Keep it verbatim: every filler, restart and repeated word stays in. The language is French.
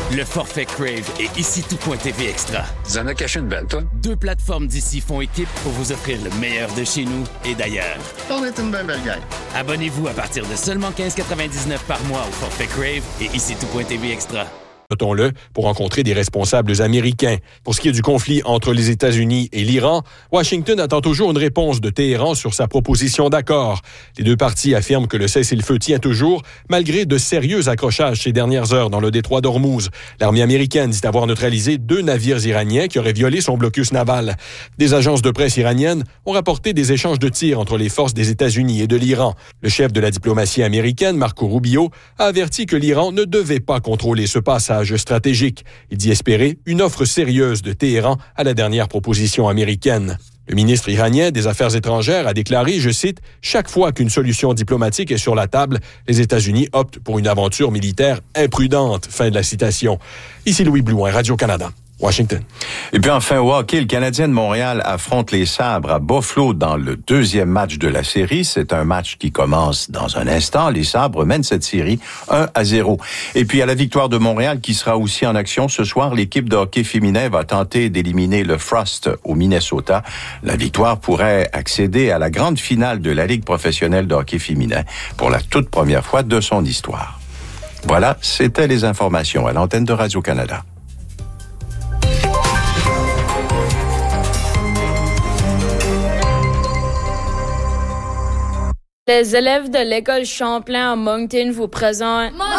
Le forfait Crave et ici tout.tv Extra. Tu en as caché une belle, toi? Deux plateformes d'ici font équipe pour vous offrir le meilleur de chez nous et d'ailleurs. On est une belle belle gang. Abonnez-vous à partir de seulement quinze quatre-vingt-dix-neuf par mois au forfait Crave et ici tout.tv Extra. Notons-le, pour rencontrer des responsables américains. Pour ce qui est du conflit entre les États-Unis et l'Iran, Washington attend toujours une réponse de Téhéran sur sa proposition d'accord. Les deux parties affirment que le cessez-le-feu tient toujours, malgré de sérieux accrochages ces dernières heures dans le détroit d'Ormuz. L'armée américaine dit avoir neutralisé deux navires iraniens qui auraient violé son blocus naval. Des agences de presse iraniennes ont rapporté des échanges de tirs entre les forces des États-Unis et de l'Iran. Le chef de la diplomatie américaine, Marco Rubio, a averti que l'Iran ne devait pas contrôler ce passage stratégique. Il dit espérer une offre sérieuse de Téhéran à la dernière proposition américaine. Le ministre iranien des Affaires étrangères a déclaré, je cite, « Chaque fois qu'une solution diplomatique est sur la table, les États-Unis optent pour une aventure militaire imprudente. » Fin de la citation. Ici Louis Blouin, Radio-Canada. Washington. Et puis enfin, au hockey, le Canadien de Montréal affronte les Sabres à Buffalo dans le deuxième match de la série. C'est un match qui commence dans un instant. Les Sabres mènent cette série un à zéro. Et puis à la victoire de Montréal qui sera aussi en action ce soir, l'équipe de hockey féminin va tenter d'éliminer le Frost au Minnesota. La victoire pourrait accéder à la grande finale de la Ligue professionnelle de hockey féminin pour la toute première fois de son histoire. Voilà, c'était les informations à l'antenne de Radio-Canada. Les élèves de l'école Champlain à Moncton vous présentent